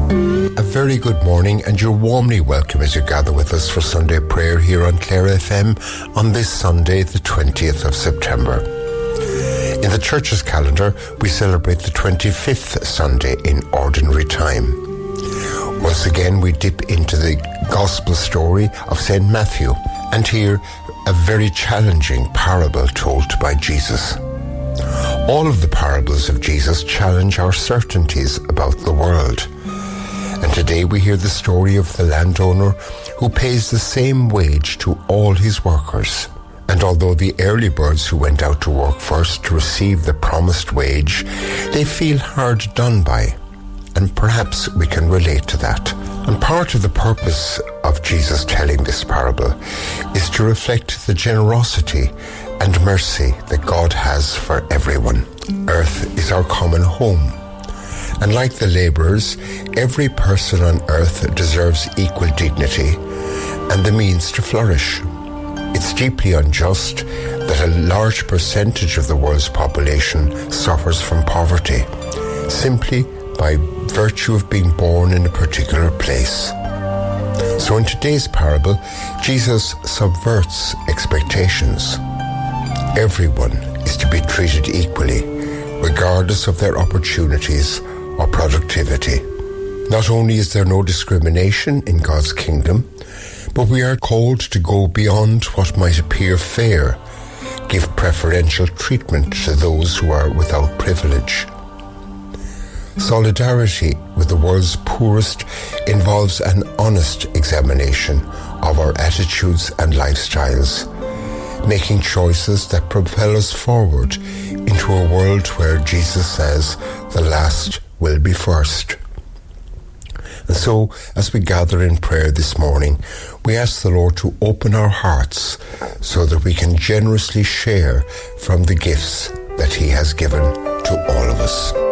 A very good morning, and you're warmly welcome as you gather with us for Sunday prayer here on Clare FM on this Sunday, the 20th of September. In the Church's calendar, we celebrate the 25th Sunday in Ordinary Time. Once again, we dip into the Gospel story of St. Matthew and hear a very challenging parable told by Jesus. All of the parables of Jesus challenge our certainties about the world. And today we hear the story of the landowner who pays the same wage to all his workers. And although the early birds who went out to work first receive the promised wage, they feel hard done by. And perhaps we can relate to that. And part of the purpose of Jesus telling this parable is to reflect the generosity and mercy that God has for everyone. Earth is our common home. And like the labourers, every person on earth deserves equal dignity and the means to flourish. It's deeply unjust that a large percentage of the world's population suffers from poverty, simply by virtue of being born in a particular place. So in today's parable, Jesus subverts expectations. Everyone is to be treated equally, regardless of their opportunities or productivity. Not only is there no discrimination in God's kingdom, but we are called to go beyond what might appear fair, give preferential treatment to those who are without privilege. Solidarity with the world's poorest involves an honest examination of our attitudes and lifestyles, making choices that propel us forward into a world where Jesus says the last will be first. And so, as we gather in prayer this morning, we ask the Lord to open our hearts so that we can generously share from the gifts that He has given to all of us.